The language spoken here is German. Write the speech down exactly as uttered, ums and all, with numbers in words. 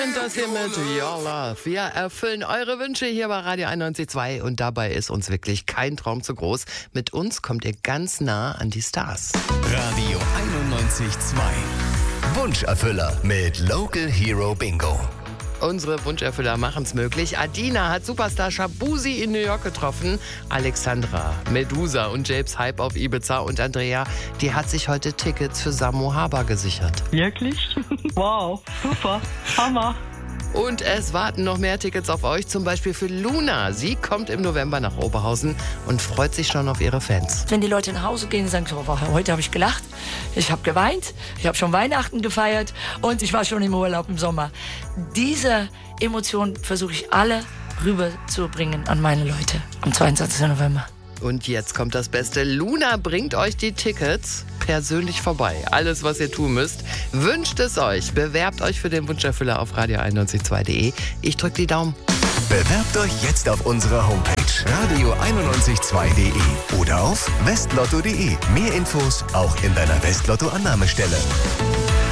Und das hier mit Your Love. Wir erfüllen eure Wünsche hier bei Radio einundneunzig Komma zwei und dabei ist uns wirklich kein Traum zu groß. Mit uns kommt ihr ganz nah an die Stars. Radio einundneunzig Komma zwei. Wunscherfüller mit Local Hero Bingo. Unsere Wunscherfüller machen es möglich. Adina hat Superstar Shabuzi in New York getroffen. Alexandra, Medusa und Japes Hype auf Ibiza. Und Andrea, die hat sich heute Tickets für Samo Haber gesichert. Wirklich? Wow, super, Hammer. Und es warten noch mehr Tickets auf euch, zum Beispiel für Luna. Sie kommt im November nach Oberhausen und freut sich schon auf ihre Fans. Wenn die Leute nach Hause gehen und sagen, so, heute habe ich gelacht, ich habe geweint, ich habe schon Weihnachten gefeiert und ich war schon im Urlaub im Sommer. Diese Emotionen versuche ich alle rüberzubringen an meine Leute am zweiundzwanzigsten November. Und jetzt kommt das Beste. Luna bringt euch die Tickets persönlich vorbei. Alles, was ihr tun müsst, wünscht es euch. Bewerbt euch für den Wunscherfüller auf radio einundneunzig Komma zwei punkt de. Ich drücke die Daumen. Bewerbt euch jetzt auf unserer Homepage radio einundneunzig Komma zwei punkt de oder auf westlotto punkt de. Mehr Infos auch in deiner Westlotto-Annahmestelle.